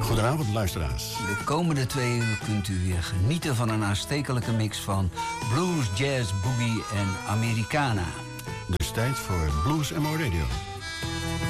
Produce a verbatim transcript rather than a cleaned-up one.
Goedenavond, luisteraars. De komende twee uur kunt u weer genieten van een aanstekelijke mix van blues, jazz, boogie en Americana. Dus tijd voor Blues M O Radio.